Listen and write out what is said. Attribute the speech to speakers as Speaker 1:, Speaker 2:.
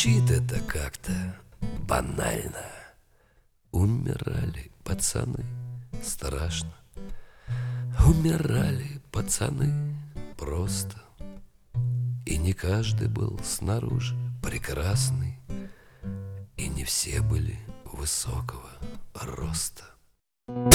Speaker 1: Звучит это как-то банально. Умирали пацаны, страшно. Умирали пацаны просто. И не каждый был снаружи прекрасный, и не все были высокого роста.